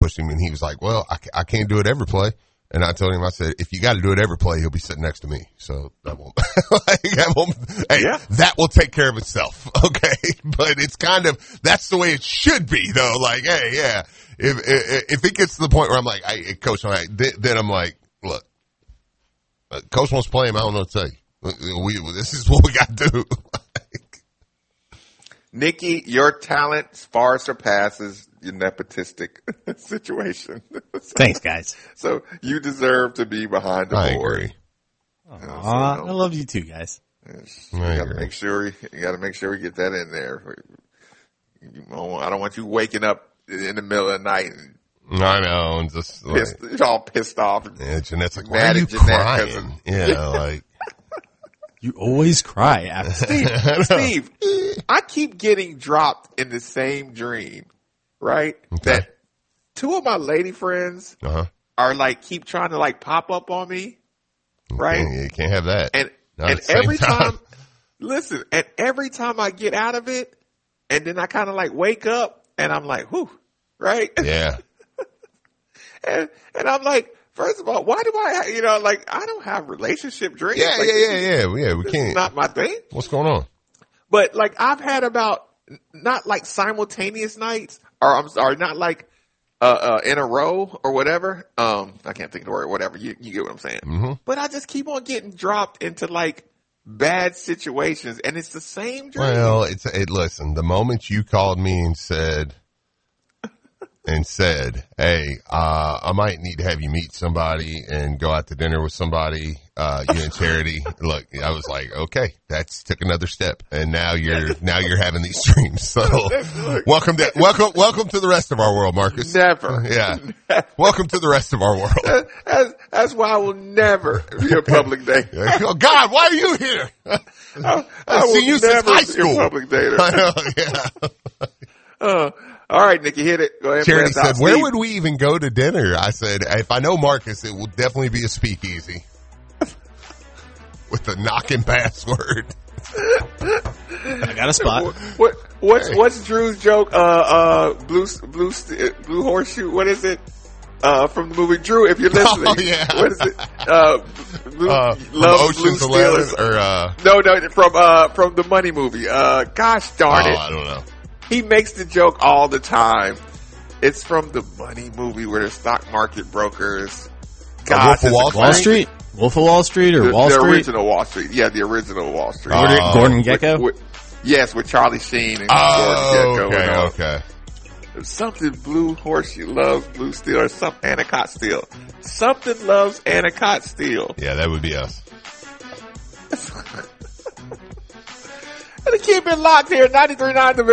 pushed him, and he was like, well, I can't do it every play. And I told him, I said, if you got to do it every play, he'll be sitting next to me. So that won't, that will take care of itself. Okay. But it's kind of, that's the way it should be though. Like, hey, yeah. If it gets to the point where I'm like, hey, coach, then I'm like, look, coach wants to play him. I don't know what to tell you. This is what we got to do. Nikki, your talent far surpasses your nepotistic situation. Thanks, guys. So you deserve to be behind the board. I agree. I love you too, guys. You got to make sure we get that in there. I don't want you waking up in the middle of the night. I know, and just you're all pissed off. Yeah, Jeanette's like, why are you crying? Yeah, like. You always cry after Steve, I keep getting dropped in the same dream, right? Okay. That two of my lady friends are like, keep trying to like pop up on me, right? You can't have that. And every time, listen, and every time I get out of it, and then I kind of like wake up and I'm like, whew, right? Yeah. and I'm like, first of all, why do I don't have relationship dreams. Yeah, like, yeah, we can't. It's not my thing. What's going on? But like, I've had about, not like simultaneous nights, or I'm sorry, not like, in a row or whatever. I can't think of the word, whatever. You get what I'm saying. Mm-hmm. But I just keep on getting dropped into like bad situations, and it's the same dream. Well, listen, the moment you called me and said, hey, I might need to have you meet somebody and go out to dinner with somebody, you and Charity. Look, I was like, okay, that's took another step. And now you're having these dreams. So welcome to the rest of our world, Marcus. Never. Yeah. Welcome to the rest of our world. That's why I will never be a public dater. Oh God, why are you here? I will seen you since never high be school. a public dater. I know, yeah. All right, Nikki, hit it. Go ahead. Charity said, where would we even go to dinner? I said, if I know Marcus, it will definitely be a speakeasy. With the knocking password. I got a spot. What's Drew's joke? Blue horseshoe. What is it? From the movie Drew, if you're listening. Oh, yeah. What is it? Love Ocean's 11 No, from the Money movie. Gosh darn it. I don't know. He makes the joke all the time. It's from the Money movie where the stock market brokers. Wolf of Wall Street? Wolf of Wall Street or Wall Street? The original Wall Street. Yeah, the original Wall Street. Gordon Gekko? Yes, with Charlie Sheen and Gordon Gekko. Okay. Something Blue Horseshoe loves Blue Steel, or something Anacott Steel. Something loves Anacott Steel. Yeah, that would be us. And keep it locked here, 93.9 The